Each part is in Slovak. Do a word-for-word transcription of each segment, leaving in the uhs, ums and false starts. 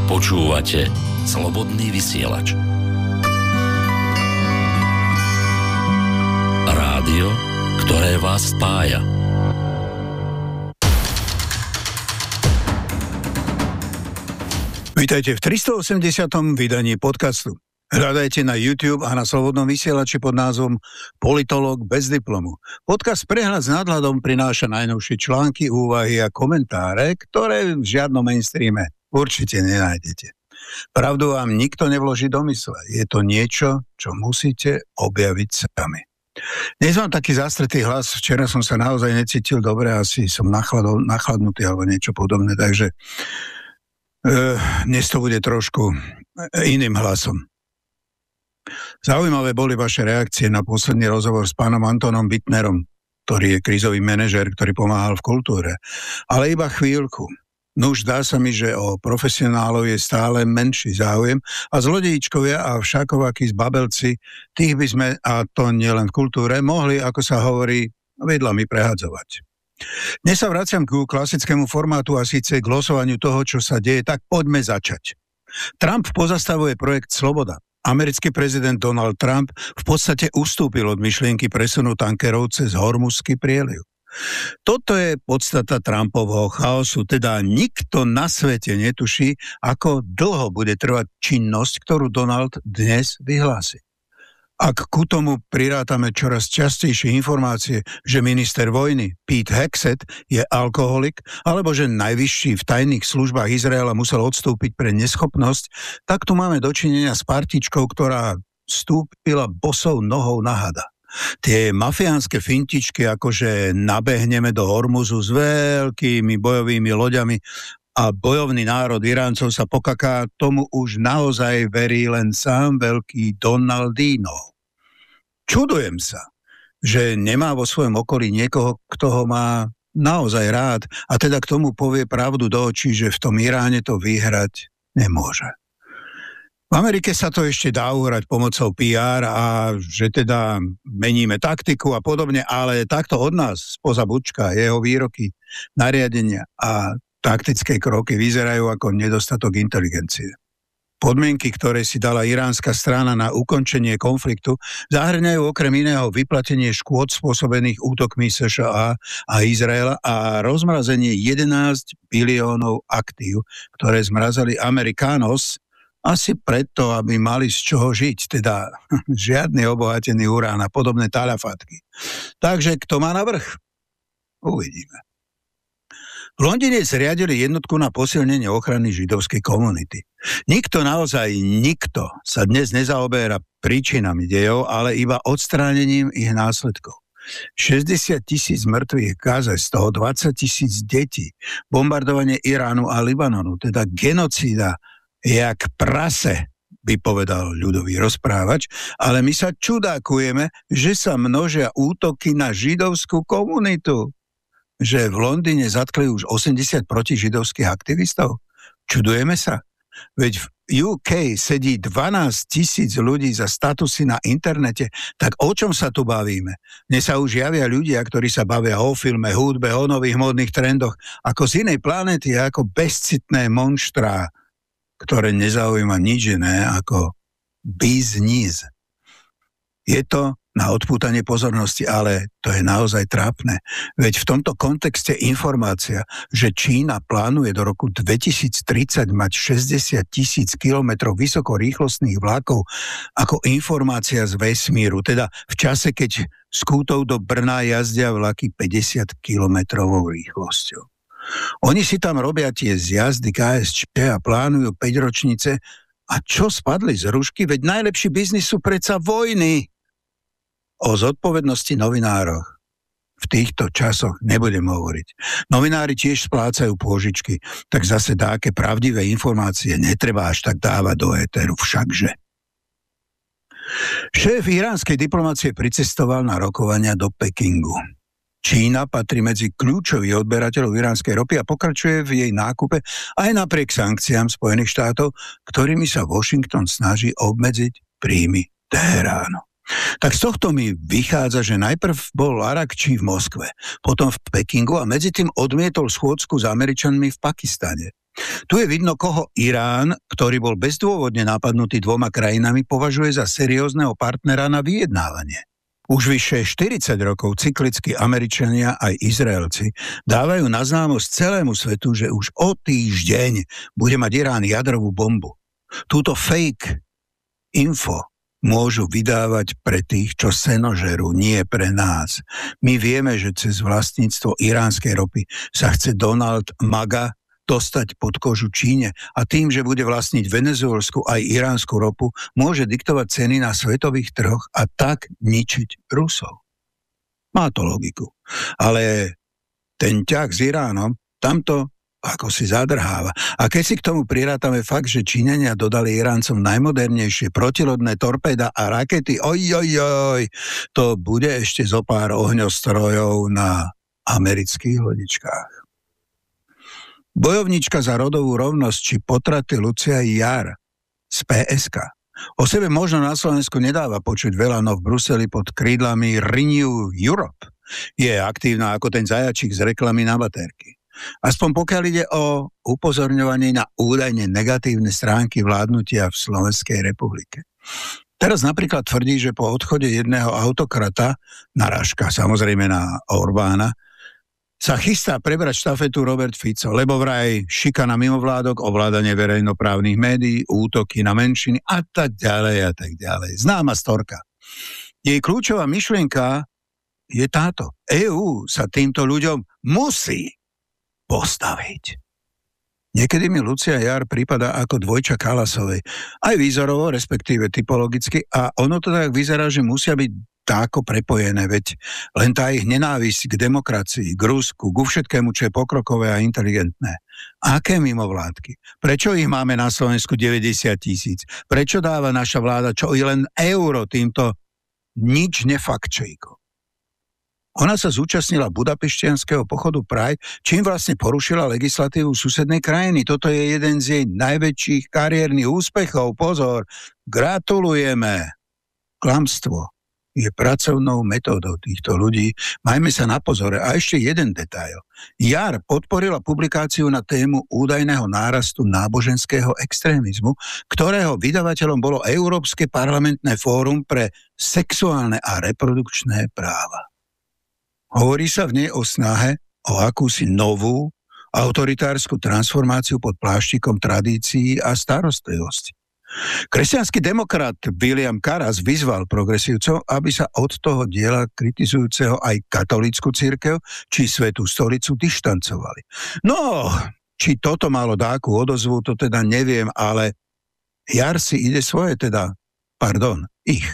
Počúvate Slobodný vysielač. Rádio, ktoré vás spája. Vítajte v tristoosemdesiatom vydaní podcastu. Hľadajte na YouTube a na Slobodnom vysielači pod názvom Politológ bez diplomu. Podcast Prehľad s nadhľadom prináša najnovšie články, úvahy a komentáre, ktoré v žiadnom mainstreame určite nenájdete. Pravdu vám nikto nevloží do mysle. Je to niečo, čo musíte objaviť sami. Dnes mám taký zastretý hlas. Včera som sa naozaj necítil dobre, asi som nachladol, nachladnutý alebo niečo podobné, takže uh, dnes to bude trošku iným hlasom. Zaujímavé boli vaše reakcie na posledný rozhovor s pánom Antonom Bittnerom, ktorý je krízový manažér, ktorý pomáhal v kultúre. Ale iba chvíľku. Nuž dá sa mi, že o profesionálov je stále menší záujem a zlodejíčkovia a všakovakí zbabelci, tých by sme, a to nielen v kultúre, mohli, ako sa hovorí, vedľami prehadzovať. Dnes sa vraciam ku klasickému formátu a síce k losovaniu toho, čo sa deje, tak poďme začať. Trump pozastavuje projekt Sloboda. Americký prezident Donald Trump v podstate ustúpil od myšlienky presunu tankerov cez Hormuzský prieliv. Toto je podstata Trumpovho chaosu, teda nikto na svete netuší, ako dlho bude trvať činnosť, ktorú Donald dnes vyhlási. Ak ku tomu prirátame čoraz častejšie informácie, že minister vojny Pete Hegseth je alkoholik, alebo že najvyšší v tajných službách Izraela musel odstúpiť pre neschopnosť, tak tu máme dočinenia s partičkou, ktorá vstúpila bosou nohou na hada. Tie mafiánske fintičky, akože nabehneme do Hormuzu s veľkými bojovými loďami a bojovný národ Iráncov sa pokaká, tomu už naozaj verí len sám veľký Donaldino. Čudujem sa, že nemá vo svojom okolí niekoho, kto ho má naozaj rád a teda k tomu povie pravdu do očí, že v tom Iráne to vyhrať nemôže. V Amerike sa to ešte dá uhrať pomocou pé er a že teda meníme taktiku a podobne, ale takto od nás, spoza Bučka, jeho výroky, nariadenia a taktické kroky vyzerajú ako nedostatok inteligencie. Podmienky, ktoré si dala iránska strana na ukončenie konfliktu, zahŕňajú okrem iného vyplatenie škôd spôsobených útokmi es ká á a Izraela a rozmrazenie jedenásť biliónov aktív, ktoré zmrazali Amerikános, asi preto, aby mali z čoho žiť, teda žiadny obohatený urán a podobné talafatky. Takže kto má navrch? Uvidíme. V Londýne zriadili jednotku na posilnenie ochrany židovskej komunity. Nikto, naozaj nikto sa dnes nezaoberá príčinami dejov, ale iba odstránením ich následkov. šesťdesiat tisíc mŕtvych v Gaze, z toho dvadsať tisíc detí, bombardovanie Iránu a Libanonu, teda genocída, jak prase, by povedal ľudový rozprávač, ale my sa čudákujeme, že sa množia útoky na židovskú komunitu. Že v Londýne zatkli už osemdesiat protižidovských aktivistov? Čudujeme sa? Veď v ú ká sedí dvanásť tisíc ľudí za statusy na internete, tak o čom sa tu bavíme? Mne sa už javia ľudia, ktorí sa bavia o filme, hudbe, o nových módnych trendoch, ako z inej planéty, ako bezcitné monštrá, ktoré nezaujíma nič iné ako biznis. Je to na odpútanie pozornosti, ale to je naozaj trápne. Veď v tomto kontexte informácia, že Čína plánuje do roku dvetisíctridsať mať šesťdesiat tisíc kilometrov vysokorýchlostných vlákov ako informácia z vesmíru, teda v čase, keď z Kútov do Brna jazdia vlaky päťdesiat kilometrovou rýchlosťou. Oni si tam robia tie zjazdy ká es čé a plánujú päťročnice. A čo spadli z rušky? Veď najlepší biznis sú predsa vojny. O zodpovednosti novinároch v týchto časoch nebudem hovoriť. Novinári tiež splácajú pôžičky, tak zase dáke pravdivé informácie netreba až tak dávať do éteru, všakže. Šéf iránskej diplomácie pricestoval na rokovania do Pekingu. Čína patrí medzi kľúčových odberateľov iránskej ropy a pokračuje v jej nákupe aj napriek sankciám Spojených štátov, ktorými sa Washington snaží obmedziť príjmy Teheránu. Tak z tohto mi vychádza, že najprv bol Arakčí v Moskve, potom v Pekingu a medzi tým odmietol schôdzku s Američanmi v Pakistane. Tu je vidno, koho Irán, ktorý bol bezdôvodne napadnutý dvoma krajinami, považuje za seriózneho partnera na vyjednávanie. Už vyše štyridsať rokov cyklicky Američania aj Izraelci dávajú na známosť celému svetu, že už o týždeň bude mať Irán jadrovú bombu. Túto fake info môžu vydávať pre tých, čo senožerú, nie pre nás. My vieme, že cez vlastníctvo iránskej ropy sa chce Donald Maga dostať pod kožu Číne a tým, že bude vlastniť venezuelskú aj iránsku ropu, môže diktovať ceny na svetových trhoch a tak ničiť Rusov. Má to logiku. Ale ten ťah s Iránom, tamto ako si zadrháva. A keď si k tomu prirátame fakt, že Číňania dodali Iráncom najmodernejšie protilodné torpéda a rakety, ojojoj, to bude ešte zo pár ohňostrojov na amerických lodičkách. Bojovnička za rodovú rovnosť či potraty Lucia Jar z pé es ká. O sebe možno na Slovensku nedáva počuť veľa, no v Bruseli pod krídlami Renew Europe je aktívna ako ten zajačík z reklamy na batérky. Aspoň pokiaľ ide o upozorňovanie na údajne negatívne stránky vládnutia v Slovenskej republike. Teraz napríklad tvrdí, že po odchode jedného autokrata, narážka samozrejme na Orbána, sa chystá prebrať štafetu Robert Fico, lebo vraj šikana mimovládok, ovládanie verejnoprávnych médií, útoky na menšiny a tak ďalej a tak ďalej. Známa storka. Jej kľúčová myšlienka je táto. EÚ sa týmto ľuďom musí postaviť. Niekedy mi Lucia Jar prípada ako dvojča Kalasovej. Aj výzorovo, respektíve typologicky, a ono to tak vyzerá, že musia byť tako prepojené, veď len tá ich nenávisť k demokracii, k Rusku, ku všetkému, čo je pokrokové a inteligentné. Aké mimovládky? Prečo ich máme na Slovensku deväťdesiat tisíc? Prečo dáva naša vláda čo i len euro týmto nič nefaktčejkom? Ona sa zúčastnila budapešťanského pochodu Pride, čím vlastne porušila legislatívu susednej krajiny. Toto je jeden z jej najväčších kariérnych úspechov. Pozor, gratulujeme. Klamstvo je pracovnou metódou týchto ľudí. Majme sa na pozore. A ešte jeden detail. Jar podporila publikáciu na tému údajného nárastu náboženského extrémizmu, ktorého vydavateľom bolo Európske parlamentné fórum pre sexuálne a reprodukčné práva. Hovorí sa v nej o snahe o akúsi novú autoritársku transformáciu pod pláštikom tradícií a starostlivosti. Kresťanský demokrat William Karas vyzval progresívcov, aby sa od toho diela kritizujúceho aj katolícku cirkev či Svätú stolicu dištancovali. No, či toto malo dáku odozvu, to teda neviem, ale Jar si ide svoje, teda, pardon, ich.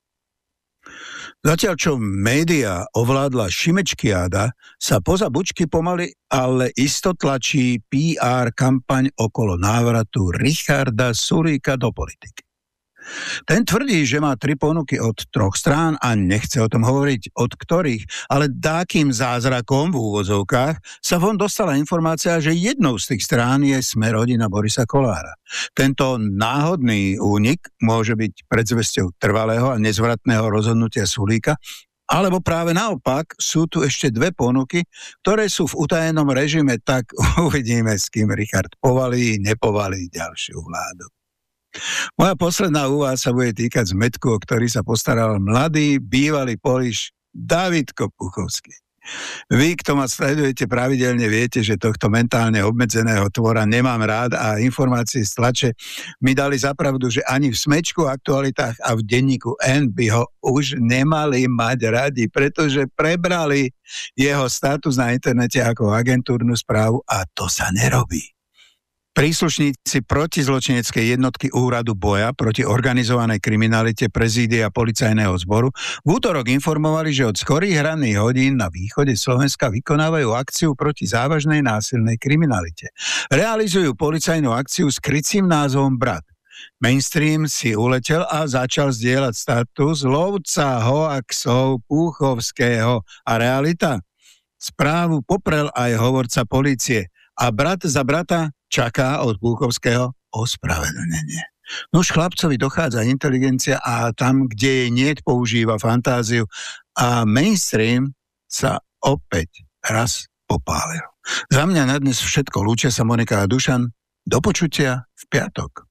Zatiaľ, čo média ovládla Šimečkiáda, sa poza bučky pomaly, ale isto tlačí pé er kampaň okolo návratu Richarda Sulíka do politiky. Ten tvrdí, že má tri ponuky od troch strán a nechce o tom hovoriť od ktorých, ale dákým zázrakom v úvozovkách sa von dostala informácia, že jednou z tých strán je Smer rodina Borisa Kollára. Tento náhodný únik môže byť predzvesťou trvalého a nezvratného rozhodnutia Sulíka, alebo práve naopak sú tu ešte dve ponuky, ktoré sú v utajenom režime, tak uvidíme, s kým Richard povalí, nepovalí ďalšiu vládu. Moja posledná úvaha sa bude týkať zmetku, o ktorý sa postaral mladý, bývalý Poliš Dávidko Puchovský. Vy, kto ma sledujete pravidelne, viete, že tohto mentálne obmedzeného tvora nemám rád a informácie z tlače mi dali za pravdu, že ani v Smečku, Aktualitách a v denníku N by ho už nemali mať radi, pretože prebrali jeho status na internete ako agentúrnu správu a to sa nerobí. Príslušníci protizločineckej jednotky úradu boja proti organizovanej kriminalite prezídia policajného zboru v útorok informovali, že od skorých ranných hodín na východe Slovenska vykonávajú akciu proti závažnej násilnej kriminalite. Realizujú policajnú akciu s krycím názvom Brat. Mainstream si uletel a začal zdieľať status lovca hoaxov Púchovského a realita. Správu poprel aj hovorca polície a brat za brata čaká od Púchovského ospravedlnenie. Nuž chlapcovi dochádza inteligencia a tam, kde jej niet, používa fantáziu a mainstream sa opäť raz popálil. Za mňa na dnes všetko. Lúčia sa Monika a Dušan. Do počutia v piatok.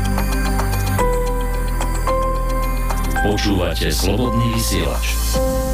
Počúvate Slobodný vysielač.